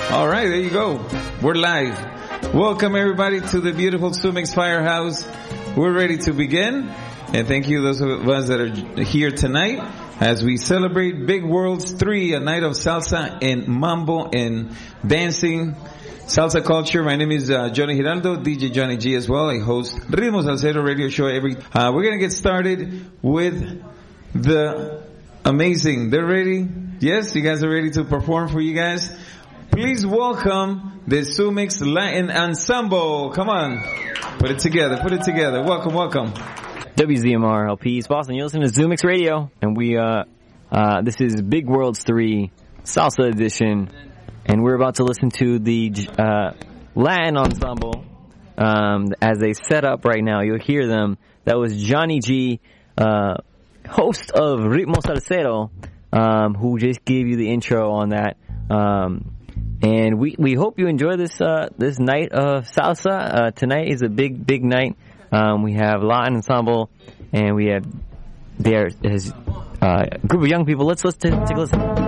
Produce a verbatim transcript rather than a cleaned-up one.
All right, there you go. We're live. Welcome everybody to the beautiful Sumix Firehouse. We're ready to begin. And thank you those of us that are here tonight as we celebrate Big Worlds three, a night of salsa and mambo and dancing, salsa culture. My name is uh, Johnny Giraldo, D J Johnny G as well. I host Ritmo Salsero radio show every, uh, we're going to get started with the amazing, they're ready? Yes, you guys are ready to perform for you guys? Please welcome the Sumix Latin Ensemble. Come on. Put it together, put it together. Welcome, welcome. W Z M R L P East Boston. You're listening to Zoomix Radio, and we, uh, uh, this is Big Worlds three Salsa Edition, and we're about to listen to the, uh, Latin Ensemble, um, as they set up right now. You'll hear them. That was Johnny G, uh, host of Ritmo Salsero, um, who just gave you the intro on that. Um, and we, we hope you enjoy this, uh, this night of salsa. Uh, tonight is a big, big night. Um, we have Latin Ensemble, and we have there is uh, a group of young people. Let's let's take, take a listen.